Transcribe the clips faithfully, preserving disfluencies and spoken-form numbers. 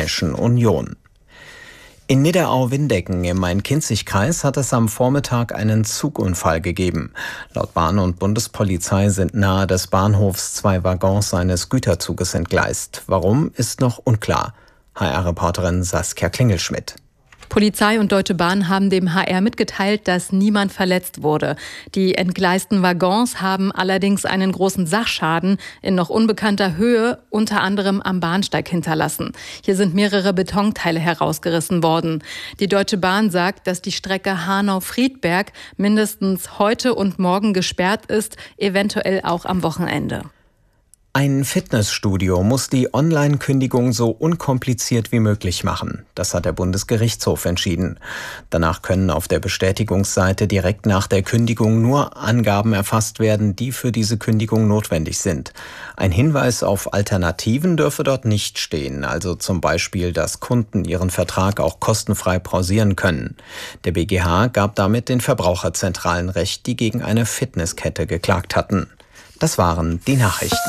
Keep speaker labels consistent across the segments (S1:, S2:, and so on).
S1: Europäischen Union. In Nidderau-Windecken im Main-Kinzig-Kreis hat es am Vormittag einen Zugunfall gegeben. Laut Bahn- und Bundespolizei sind nahe des Bahnhofs zwei Waggons eines Güterzuges entgleist. Warum, ist noch unklar. H R-Reporterin Saskia Klingelschmidt.
S2: Polizei und Deutsche Bahn haben dem H R mitgeteilt, dass niemand verletzt wurde. Die entgleisten Waggons haben allerdings einen großen Sachschaden in noch unbekannter Höhe, unter anderem am Bahnsteig hinterlassen. Hier sind mehrere Betonteile herausgerissen worden. Die Deutsche Bahn sagt, dass die Strecke Hanau-Friedberg mindestens heute und morgen gesperrt ist, eventuell auch am Wochenende.
S1: Ein Fitnessstudio muss die Online-Kündigung so unkompliziert wie möglich machen. Das hat der Bundesgerichtshof entschieden. Danach können auf der Bestätigungsseite direkt nach der Kündigung nur Angaben erfasst werden, die für diese Kündigung notwendig sind. Ein Hinweis auf Alternativen dürfe dort nicht stehen, also zum Beispiel, dass Kunden ihren Vertrag auch kostenfrei pausieren können. Der B G H gab damit den Verbraucherzentralen Recht, die gegen eine Fitnesskette geklagt hatten. Das waren die Nachrichten.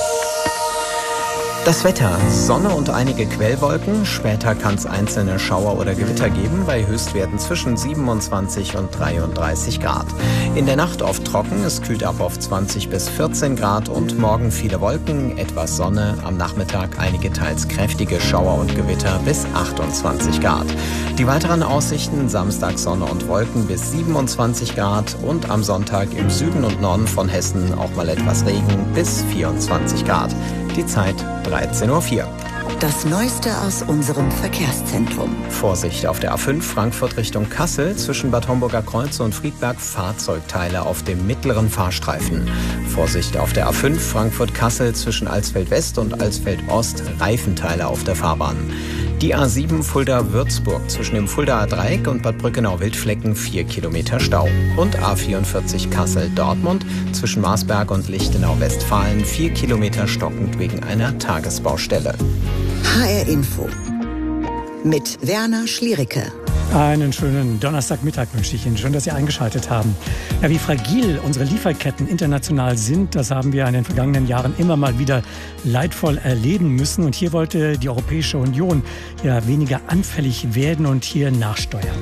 S1: Das Wetter: Sonne und einige Quellwolken. Später kann es einzelne Schauer oder Gewitter geben, bei Höchstwerten zwischen siebenundzwanzig und dreiunddreißig Grad. In der Nacht oft trocken, es kühlt ab auf zwanzig bis vierzehn Grad und morgen viele Wolken, etwas Sonne, am Nachmittag einige teils kräftige Schauer und Gewitter bis achtundzwanzig Grad. Die weiteren Aussichten: Samstag Sonne und Wolken bis siebenundzwanzig Grad und am Sonntag im Süden und Norden von Hessen auch mal etwas Regen bis vierundzwanzig Grad. Die Zeit dreizehn Uhr vier.
S3: Das Neueste aus unserem Verkehrszentrum.
S1: Vorsicht auf der A fünf Frankfurt Richtung Kassel, zwischen Bad Homburger Kreuz und Friedberg Fahrzeugteile auf dem mittleren Fahrstreifen. Vorsicht auf der A fünf Frankfurt-Kassel, zwischen Alsfeld West und Alsfeld Ost Reifenteile auf der Fahrbahn. Die A sieben Fulda-Würzburg, zwischen dem Fuldaer Dreieck und Bad Brückenau-Wildflecken vier Kilometer Stau. Und A vierundvierzig Kassel-Dortmund, zwischen Marsberg und Lichtenau-Westfalen vier Kilometer stockend wegen einer Tagesbaustelle.
S3: H R Info mit Werner Schliericke.
S4: Einen schönen Donnerstagmittag wünsche ich Ihnen. Schön, dass Sie eingeschaltet haben. Ja, wie fragil unsere Lieferketten international sind, das haben wir in den vergangenen Jahren immer mal wieder leidvoll erleben müssen. Und hier wollte die Europäische Union ja weniger anfällig werden und hier nachsteuern.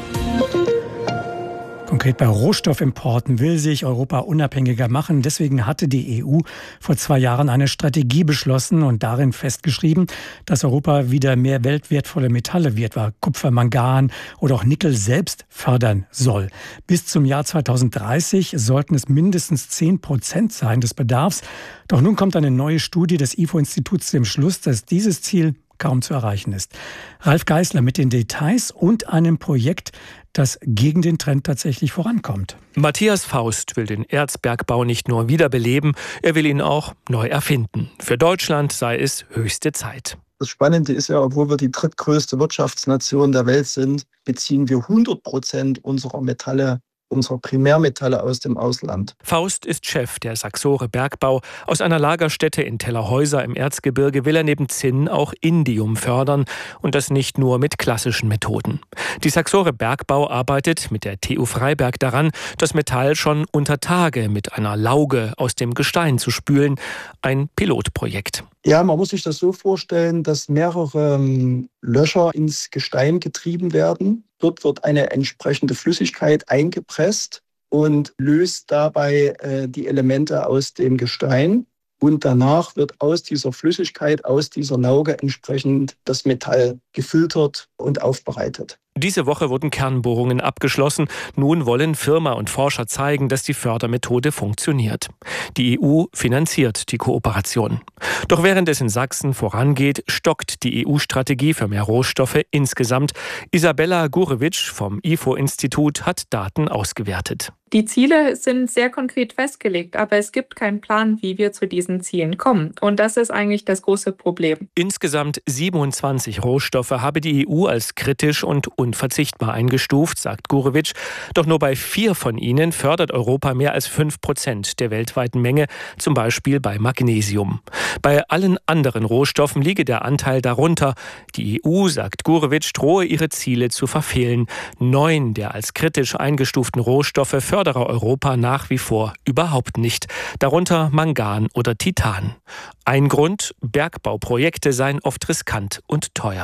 S4: Konkret bei Rohstoffimporten will sich Europa unabhängiger machen. Deswegen hatte die E U vor zwei Jahren eine Strategie beschlossen und darin festgeschrieben, dass Europa wieder mehr weltwertvolle Metalle wie etwa Kupfer, Mangan oder auch Nickel selbst fördern soll. Bis zum Jahr zweitausenddreißig sollten es mindestens zehn Prozent sein des Bedarfs. Doch nun kommt eine neue Studie des I F O-Instituts zum Schluss, dass dieses Ziel kaum zu erreichen ist. Ralf Geißler mit den Details und einem Projekt, das gegen den Trend tatsächlich vorankommt.
S5: Matthias Faust will den Erzbergbau nicht nur wiederbeleben, er will ihn auch neu erfinden. Für Deutschland sei es höchste Zeit.
S6: Das Spannende ist ja, obwohl wir die drittgrößte Wirtschaftsnation der Welt sind, beziehen wir hundert Prozent unserer Metalle, unserer Primärmetalle aus dem Ausland.
S5: Faust ist Chef der Saxore Bergbau. Aus einer Lagerstätte in Tellerhäuser im Erzgebirge will er neben Zinn auch Indium fördern. Und das nicht nur mit klassischen Methoden. Die Saxore Bergbau arbeitet mit der T U Freiberg daran, das Metall schon unter Tage mit einer Lauge aus dem Gestein zu spülen. Ein Pilotprojekt.
S6: Ja, man muss sich das so vorstellen, dass mehrere Löcher ins Gestein getrieben werden. Dort wird eine entsprechende Flüssigkeit eingepresst und löst dabei äh, die Elemente aus dem Gestein. Und danach wird aus dieser Flüssigkeit, aus dieser Lauge entsprechend das Metall gefiltert und aufbereitet.
S5: Diese Woche wurden Kernbohrungen abgeschlossen. Nun wollen Firma und Forscher zeigen, dass die Fördermethode funktioniert. Die E U finanziert die Kooperation. Doch während es in Sachsen vorangeht, stockt die E U-Strategie für mehr Rohstoffe insgesamt. Isabella Gurewitsch vom I F O-Institut hat Daten ausgewertet.
S7: Die Ziele sind sehr konkret festgelegt, aber es gibt keinen Plan, wie wir zu diesen Zielen kommen. Und das ist eigentlich das große Problem.
S5: Insgesamt siebenundzwanzig Rohstoffe habe die E U als kritisch und unverzichtbar eingestuft, sagt Gurewitsch. Doch nur bei vier von ihnen fördert Europa mehr als fünf Prozent der weltweiten Menge, zum Beispiel bei Magnesium. Bei allen anderen Rohstoffen liege der Anteil darunter. Die E U, sagt Gurewitsch, drohe ihre Ziele zu verfehlen. Neun der als kritisch eingestuften Rohstoffe fördere Europa nach wie vor überhaupt nicht. Darunter Mangan oder Titan. Ein Grund: Bergbauprojekte seien oft riskant und teuer.